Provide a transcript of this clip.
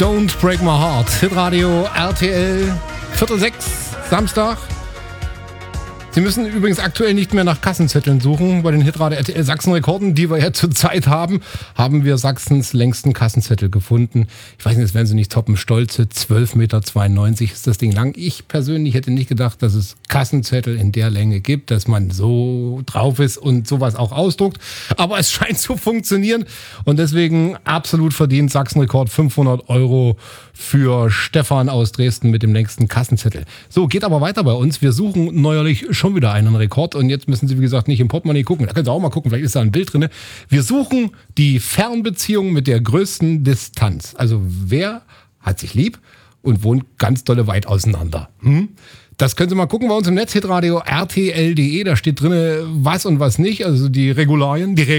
Don't Break My Heart. Hitradio RTL, 5:45, Samstag. Sie müssen übrigens aktuell nicht mehr nach Kassenzetteln suchen. Bei den Hitradio RTL Sachsen-Rekorden, die wir ja zurzeit haben wir Sachsens längsten Kassenzettel gefunden. Ich weiß nicht, das werden Sie nicht toppen. Stolze 12,92 Meter ist das Ding lang. Ich persönlich hätte nicht gedacht, dass es Kassenzettel in der Länge gibt, dass man so drauf ist und sowas auch ausdruckt. Aber es scheint zu funktionieren und deswegen absolut verdient. Sachsenrekord 500 € für Stefan aus Dresden mit dem längsten Kassenzettel. So, geht aber weiter bei uns. Wir suchen neuerlich schon wieder einen Rekord und jetzt müssen Sie, wie gesagt, nicht im Portemonnaie gucken. Da können Sie auch mal gucken, vielleicht ist da ein Bild drin. Wir suchen die Fernbeziehung mit der größten Distanz. Also wer hat sich lieb und wohnt ganz dolle weit auseinander? Das können Sie mal gucken bei uns im Netz, hitradio rtl.de. Da steht drin, was und was nicht, also die Regularien,